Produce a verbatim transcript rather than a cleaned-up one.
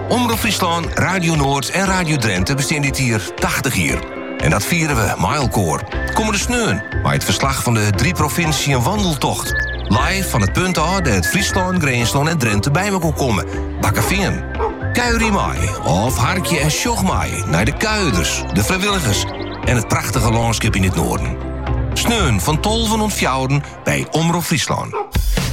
Omroep Friesland, Radio Noord en Radio Drenthe bestaan dit hier tachtig jaar. En dat vieren we mijlkoor. Komende sneun, bij het verslag van de drie provinciën wandeltocht. Live van het punt af dat Friesland, Greensland en Drenthe bij me kon komen. Bakkeveen. Kuirie mij, of harkje en sjoch mij naar de kuiders, de vrijwilligers en het prachtige landschap in het noorden. Sneun van tolven en fjouwen bij Omroep Friesland.